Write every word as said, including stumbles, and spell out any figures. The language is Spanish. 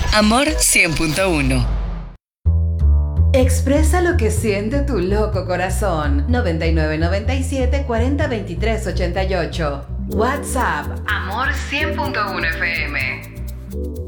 Amor cien punto uno. Expresa lo que siente tu loco corazón. noventa y nueve noventa y siete cuarenta veintitrés ochenta y ocho. WhatsApp. Amor cien punto uno F M.